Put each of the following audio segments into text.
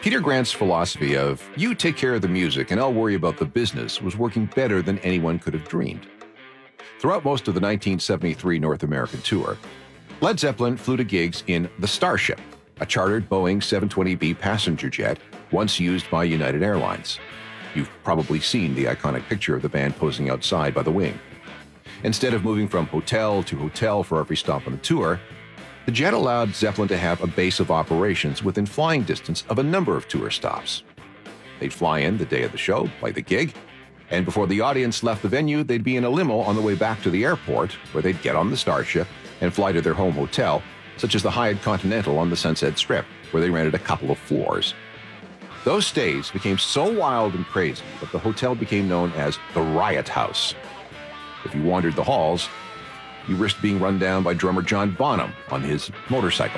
Peter Grant's philosophy of, you take care of the music and I'll worry about the business, was working better than anyone could have dreamed. Throughout most of the 1973 North American tour, Led Zeppelin flew to gigs in the Starship, a chartered Boeing 720B passenger jet once used by United Airlines. You've probably seen the iconic picture of the band posing outside by the wing. Instead of moving from hotel to hotel for every stop on the tour, the jet allowed Zeppelin to have a base of operations within flying distance of a number of tour stops. They'd fly in the day of the show, play the gig, and before the audience left the venue, they'd be in a limo on the way back to the airport, where they'd get on the Starship and fly to their home hotel, such as the Hyatt Continental on the Sunset Strip, where they rented a couple of floors. Those stays became so wild and crazy that the hotel became known as the Riot House. If you wandered the halls, you risked being run down by drummer John Bonham on his motorcycle.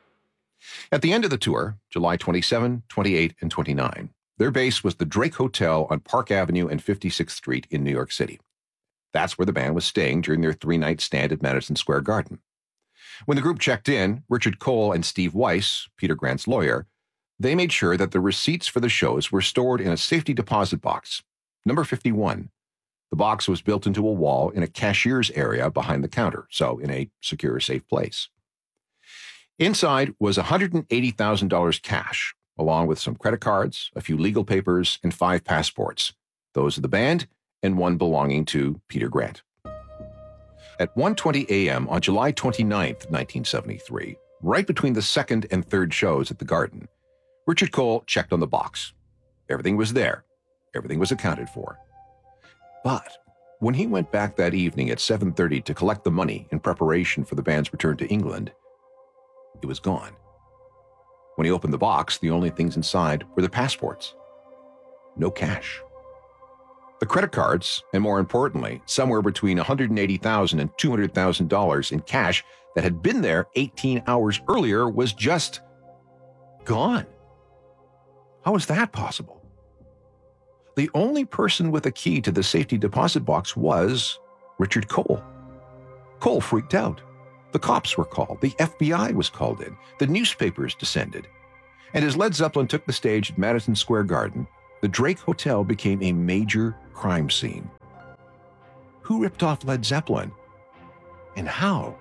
At the end of the tour, July 27, 28, and 29, their base was the Drake Hotel on Park Avenue and 56th Street in New York City. That's where the band was staying during their three-night stand at Madison Square Garden. When the group checked in, Richard Cole and Steve Weiss, Peter Grant's lawyer, they made sure that the receipts for the shows were stored in a safety deposit box, number 51. The box was built into a wall in a cashier's area behind the counter, so in a secure, safe place. Inside was $180,000 cash, along with some credit cards, a few legal papers, and 5 passports, those of the band and one belonging to Peter Grant. At 1:20 a.m. on July 29, 1973, right between the second and third shows at the Garden, Richard Cole checked on the box. Everything was there. Everything was accounted for. But when he went back that evening at 7:30 to collect the money in preparation for the band's return to England, it was gone. When he opened the box, the only things inside were the passports. No cash. The credit cards, and more importantly, somewhere between $180,000 and $200,000 in cash that had been there 18 hours earlier, was just gone. How is that possible? The only person with a key to the safety deposit box was Richard Cole. Cole freaked out. The cops were called. The FBI was called in. The newspapers descended. And as Led Zeppelin took the stage at Madison Square Garden, the Drake Hotel became a major crime scene. Who ripped off Led Zeppelin? And how?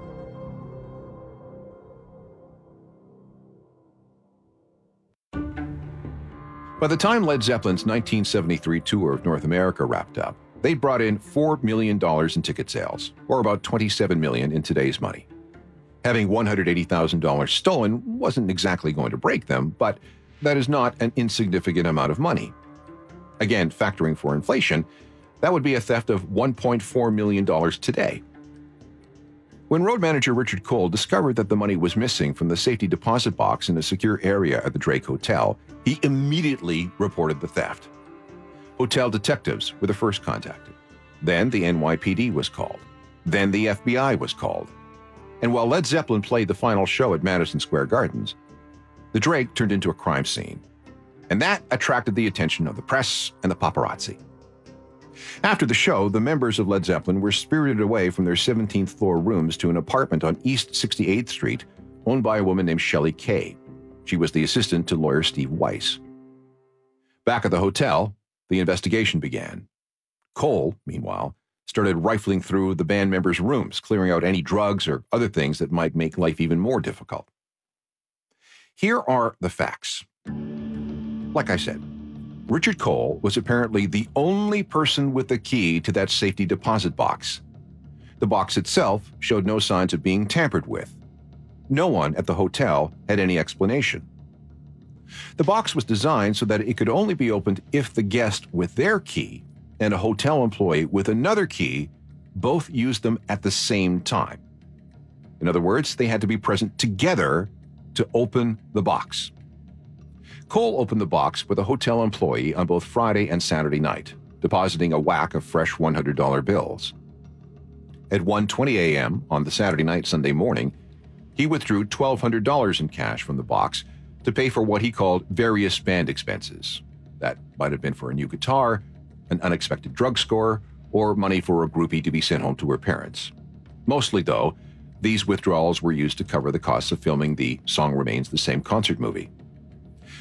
By the time Led Zeppelin's 1973 tour of North America wrapped up, they brought in $4 million in ticket sales, or about $27 million in today's money. Having $180,000 stolen wasn't exactly going to break them, but that is not an insignificant amount of money. Again, factoring for inflation, that would be a theft of $1.4 million today. When road manager Richard Cole discovered that the money was missing from the safety deposit box in a secure area at the Drake Hotel, he immediately reported the theft. Hotel detectives were the first contacted. Then the NYPD was called. Then the FBI was called. And while Led Zeppelin played the final show at Madison Square Gardens, the Drake turned into a crime scene. And that attracted the attention of the press and the paparazzi. After the show, the members of Led Zeppelin were spirited away from their 17th floor rooms to an apartment on East 68th Street, owned by a woman named Shelley Kay. She was the assistant to lawyer Steve Weiss. Back at the hotel, the investigation began. Cole, meanwhile, started rifling through the band members' rooms, clearing out any drugs or other things that might make life even more difficult. Here are the facts. Like I said, Richard Cole was apparently the only person with the key to that safety deposit box. The box itself showed no signs of being tampered with. No one at the hotel had any explanation. The box was designed so that it could only be opened if the guest with their key and a hotel employee with another key both used them at the same time. In other words, they had to be present together to open the box. Cole opened the box with a hotel employee on both Friday and Saturday night, depositing a whack of fresh $100 bills. At 1:20 a.m. on the Saturday night, Sunday morning, he withdrew $1,200 in cash from the box to pay for what he called various band expenses. That might have been for a new guitar, an unexpected drug score, or money for a groupie to be sent home to her parents. Mostly, though, these withdrawals were used to cover the costs of filming the Song Remains the Same concert movie.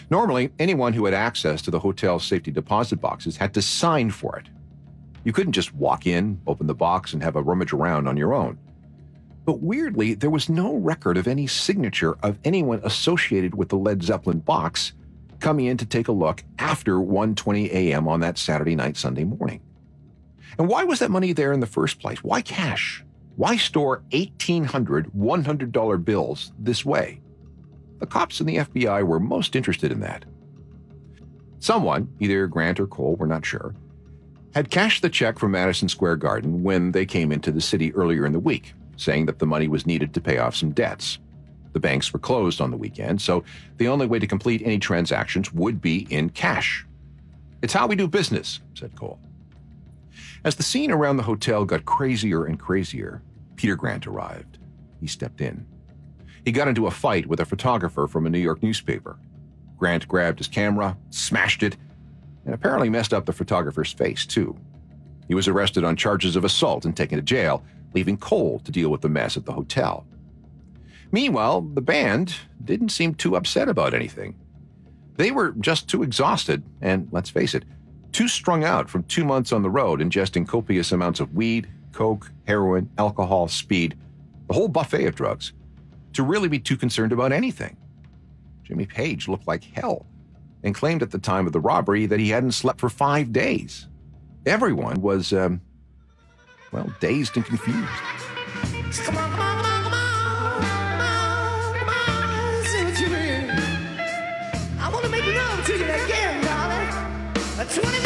Normally, anyone who had access to the hotel's safety deposit boxes had to sign for it. You couldn't just walk in, open the box, and have a rummage around on your own. But weirdly, there was no record of any signature of anyone associated with the Led Zeppelin box coming in to take a look after 1:20 a.m. on that Saturday night, Sunday morning. And why was that money there in the first place? Why cash? Why store 1,800 $100 bills this way? The cops and the FBI were most interested in that. Someone, either Grant or Cole, we're not sure, had cashed the check from Madison Square Garden when they came into the city earlier in the week, saying that the money was needed to pay off some debts. The banks were closed on the weekend, so the only way to complete any transactions would be in cash. "It's how we do business," said Cole. As the scene around the hotel got crazier and crazier, Peter Grant arrived. He stepped in. He got into a fight with a photographer from a New York newspaper. Grant grabbed his camera, smashed it, and apparently messed up the photographer's face, too. He was arrested on charges of assault and taken to jail, leaving Cole to deal with the mess at the hotel. Meanwhile, the band didn't seem too upset about anything. They were just too exhausted and, let's face it, too strung out from 2 months on the road ingesting copious amounts of weed, coke, heroin, alcohol, speed, the whole buffet of drugs, to really be too concerned about anything. Jimmy Page looked like hell and claimed at the time of the robbery that he hadn't slept for 5 days. Everyone was, dazed and confused. Come on, come on, come on, come on, say what you mean. I want to make love to you again, darling. 29.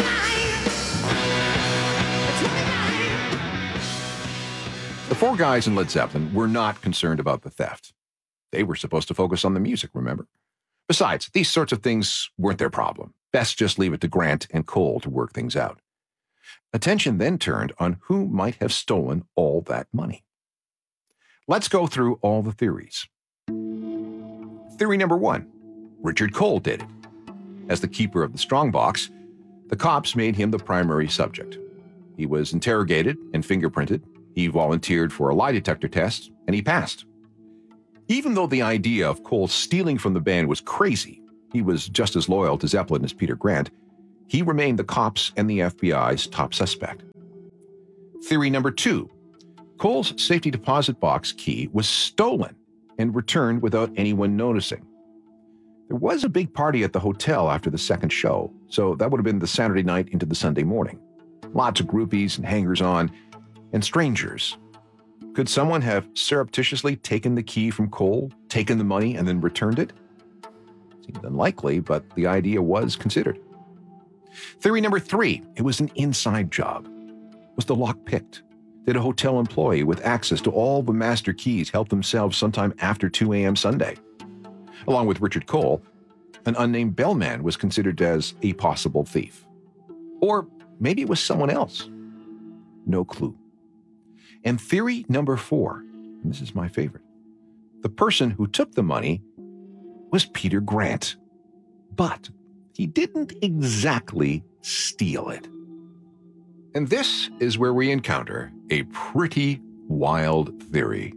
The four guys in Led Zeppelin were not concerned about the theft. They were supposed to focus on the music, remember? Besides, these sorts of things weren't their problem. Best just leave it to Grant and Cole to work things out. Attention then turned on who might have stolen all that money. Let's go through all the theories. Theory number 1, Richard Cole did it. As the keeper of the strongbox, the cops made him the primary subject. He was interrogated and fingerprinted. He volunteered for a lie detector test, and he passed. Even though the idea of Cole stealing from the band was crazy, he was just as loyal to Zeppelin as Peter Grant. He remained the cops and the FBI's top suspect. Theory number 2, Cole's safety deposit box key was stolen and returned without anyone noticing. There was a big party at the hotel after the second show, so that would have been the Saturday night into the Sunday morning. Lots of groupies and hangers-on and strangers. Could someone have surreptitiously taken the key from Cole, taken the money, and then returned it? Seemed unlikely, but the idea was considered. Theory number 3, it was an inside job. Was the lock picked? Did a hotel employee with access to all the master keys help themselves sometime after 2 a.m. Sunday? Along with Richard Cole, an unnamed bellman was considered as a possible thief. Or maybe it was someone else. No clue. And theory number 4, and this is my favorite, the person who took the money was Peter Grant. But he didn't exactly steal it. And this is where we encounter a pretty wild theory.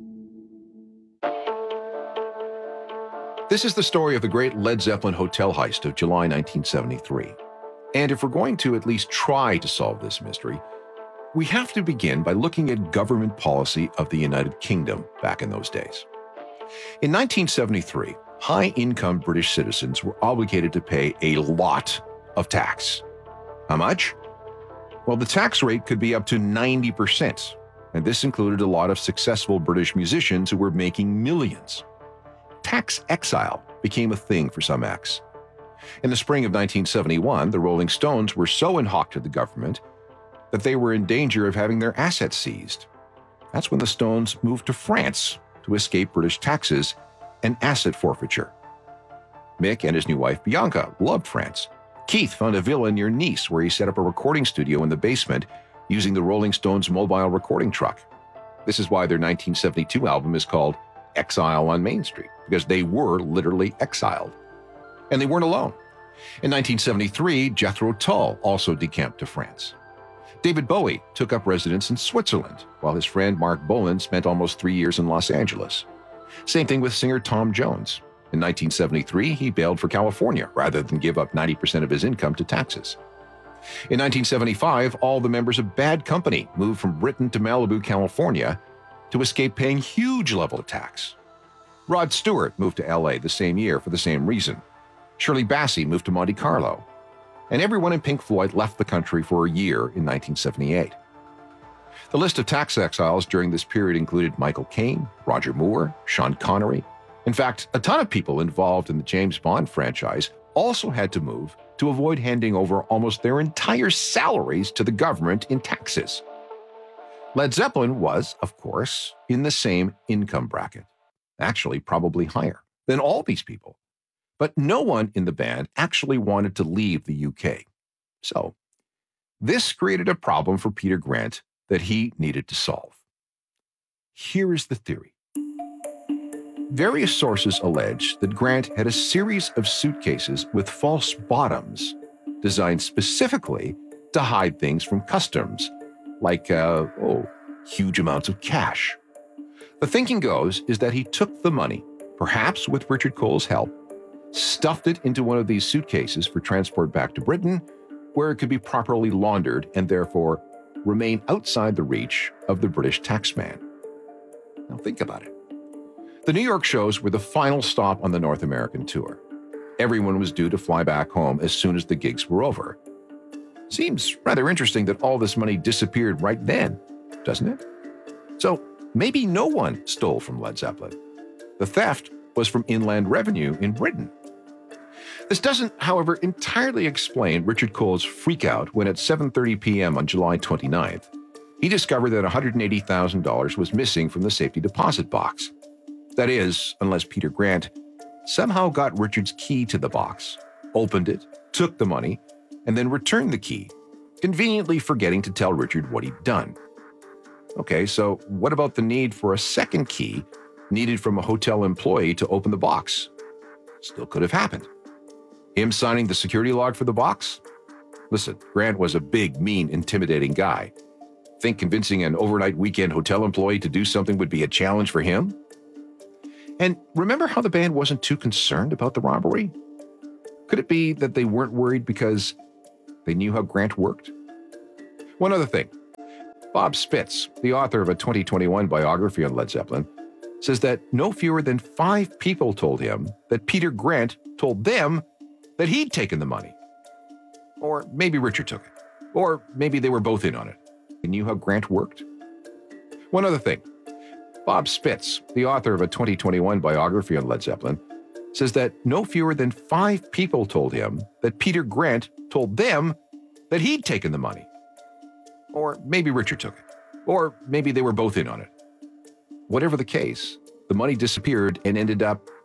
This is the story of the great Led Zeppelin hotel heist of July 1973. And if we're going to at least try to solve this mystery, we have to begin by looking at government policy of the United Kingdom back in those days. In 1973, high-income British citizens were obligated to pay a lot of tax. How much? Well, the tax rate could be up to 90%, and this included a lot of successful British musicians who were making millions. Tax exile became a thing for some acts. In the spring of 1971, the Rolling Stones were so in hock to the government that they were in danger of having their assets seized. That's when the Stones moved to France to escape British taxes and asset forfeiture. Mick and his new wife Bianca loved France. Keith found a villa near Nice where he set up a recording studio in the basement using the Rolling Stones' mobile recording truck. This is why their 1972 album is called Exile on Main Street, because they were literally exiled. And they weren't alone. In 1973, Jethro Tull also decamped to France. David Bowie took up residence in Switzerland, while his friend Mark Bolan spent almost 3 years in Los Angeles. Same thing with singer Tom Jones. In 1973, he bailed for California rather than give up 90% of his income to taxes. In 1975, all the members of Bad Company moved from Britain to Malibu, California to escape paying huge level of tax. Rod Stewart moved to LA the same year for the same reason. Shirley Bassey moved to Monte Carlo. And everyone in Pink Floyd left the country for a year in 1978. The list of tax exiles during this period included Michael Caine, Roger Moore, Sean Connery. In fact, a ton of people involved in the James Bond franchise also had to move to avoid handing over almost their entire salaries to the government in taxes. Led Zeppelin was, of course, in the same income bracket, actually probably higher than all these people. But no one in the band actually wanted to leave the UK. So, this created a problem for Peter Grant that he needed to solve. Here is the theory. Various sources allege that Grant had a series of suitcases with false bottoms designed specifically to hide things from customs, like, huge amounts of cash. The thinking goes is that he took the money, perhaps with Richard Cole's help, stuffed it into one of these suitcases for transport back to Britain, where it could be properly laundered and therefore remain outside the reach of the British taxman. Now think about it. The New York shows were the final stop on the North American tour. Everyone was due to fly back home as soon as the gigs were over. Seems rather interesting that all this money disappeared right then, doesn't it? So maybe no one stole from Led Zeppelin. The theft was from inland revenue in Britain. This doesn't, however, entirely explain Richard Cole's freakout when at 7:30 p.m. on July 29th, he discovered that $180,000 was missing from the safety deposit box. That is, unless Peter Grant somehow got Richard's key to the box, opened it, took the money, and then returned the key, conveniently forgetting to tell Richard what he'd done. Okay, so what about the need for a second key needed from a hotel employee to open the box? Still could have happened. Him signing the security log for the box? Listen, Grant was a big, mean, intimidating guy. Think convincing an overnight weekend hotel employee to do something would be a challenge for him? And remember how the band wasn't too concerned about the robbery? Could it be that they weren't worried because they knew how Grant worked? One other thing. Bob Spitz, the author of a 2021 biography on Led Zeppelin, says that no fewer than 5 people told him that Peter Grant told them that he'd taken the money. Or maybe Richard took it. Or maybe they were both in on it. They knew how Grant worked. One other thing. Bob Spitz, the author of a 2021 biography on Led Zeppelin, says that no fewer than 5 people told him that Peter Grant told them that he'd taken the money. Or maybe Richard took it. Or maybe they were both in on it. Whatever the case, the money disappeared and ended up